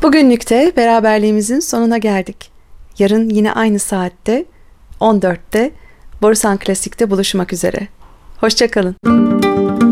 Bugünlük de beraberliğimizin sonuna geldik. Yarın yine aynı saatte 14'te Borusan Klasik'te buluşmak üzere. Hoşça kalın.